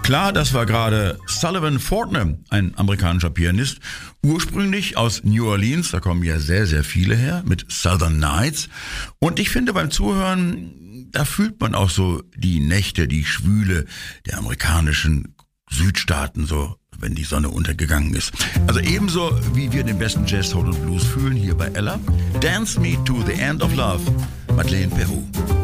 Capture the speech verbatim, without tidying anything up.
Klar, das war gerade Sullivan Fortner, ein amerikanischer Pianist, ursprünglich aus New Orleans, da kommen ja sehr, sehr viele her, mit Southern Nights. Und ich finde beim Zuhören, da fühlt man auch so die Nächte, die Schwüle der amerikanischen Südstaaten, so wenn die Sonne untergegangen ist. Also ebenso wie wir den besten Jazz, Soul und Blues fühlen hier bei Ella. Dance Me to the End of Love, Madeleine Peru.